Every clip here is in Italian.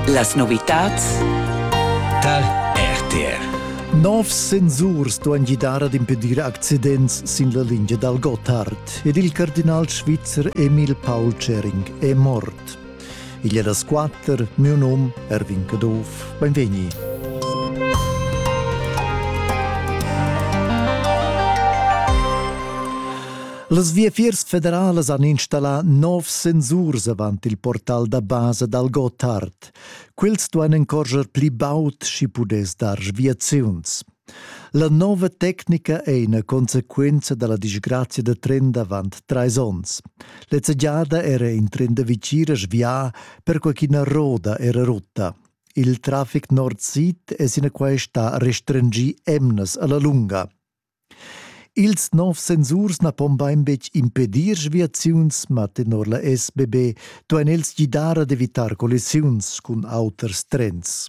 Las novitats tal RTR. Novs sensurs duan guidare ad impedire accidents sin la linea dal Gotthard ed il cardinal svizzer Emil Paul Tschering è mort. Il era squatter, mio nome Erwin Cadov. Benveni. Las viefiers federales han installat nov sensurs avant il portal da base dal Gotthard. Quels duan encorger pli baut schi pudes dar sviaziuns. La nova tecnica è una consequenza della disgrazia de tren davant 3 ons. Le zagiada era in tren de vicira svia per qualchina roda era rotta. Il traffic nord-sud è sina quai sta restringi emnes alla lunga. Ils nov sensurs na pombain bec impedir sviaziuns, ma tenor la SBB duan els guidare ad evitar collisiuns cun auters trens.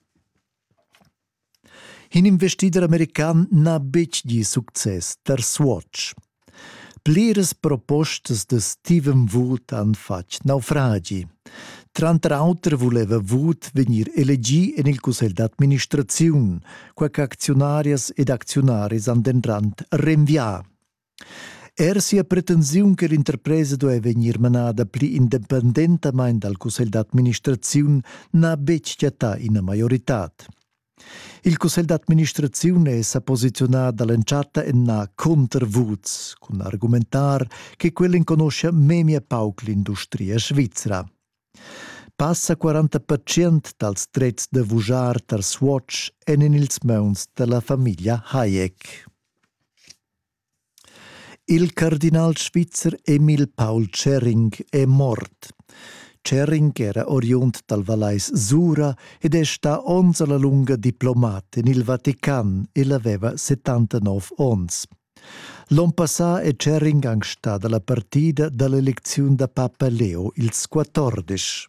In investider american na bec di success der Swatch. Plires propostas de Steven Wood han fac naufragi. Tranter auter voleva Wood venir elegi en il Cussel d'Administraziun, quac aczionarias ed aczionaris han den rand renvia. Sia pretensiun che l'interpresa doveva venir manada pli independentamain dal Cussel d'Administraziun na bec giata in a majoritat. Il Cussel d'Administraziun è sa posizionat dall'enciata en na conter Woods, con argumentar che quell'in conosce memia pauc l'industria svizzera. Passa 40% dals drets de vujar ter Swatch en in ils mauns della famiglia Hayek. Il cardinal svizzer Emil Paul Tschering è mort. Tschering era oriunt dal Valais Sura ed è sta ons alla lunga diplomat in il Vatican e l'aveva 79 ons. L'on passà è Tschering ang sta dalla partida dall'elezione da Papa Leo il XIV.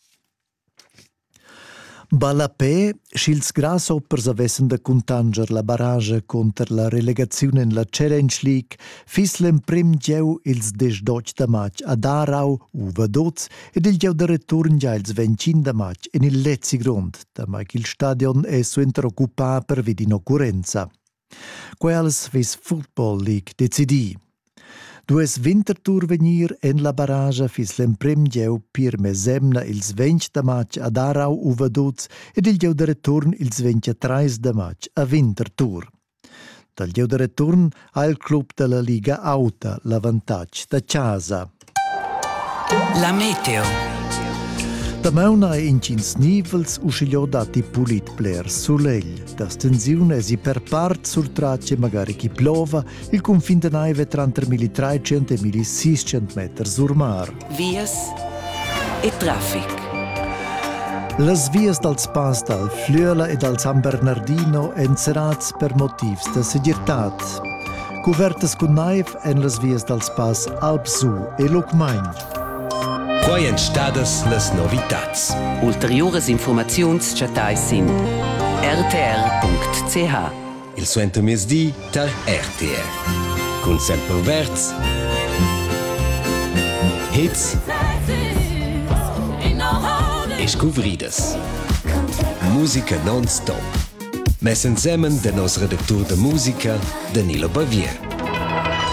Balapè, schils grasshoppers avessen da contanger la barrage contra la relegazione in la Challenge League, fislen prim gieu ils 18 da maig a Darau, uva Doz, ed il gieu de return già ils 25 da maig in il Letzigrund, da maig il stadion è suenter occupà per vid inoccurrenza. Quel Swiss Football League decidi. Dues Winterthur venir en la barrage fis l'emprim gieu pir mesemna ils 20 da maig a Darau uva Doz ed il gieu de return ils 23 da maig a Winterthur. Dal gieu de return ha il club della Liga Auta l'avantaggio da casa. La meteo. Da mauna è in cins nivels uscigliò dati pulit pler soleil. Da stensione è si per part sul tracce magari chi plova, il confine de naive tra 3.300 e 1.600 metri sur mar. Vias e traffic. Las vias dal spas dal Flüela e dal San Bernardino encerats per motivs de segirtat. Covertes con naiv en las vias dal spas Alpsu e Lucmain. Quai en stadas las novitats. Ulteriores informaziuns chatais sin rtr.ch. Il suento mesdi tal RTR. Con sempre verts. Hits. E scuvridas. Musica non-stop. Mes ensemen de nos redaktur de musica, Danilo Bavier.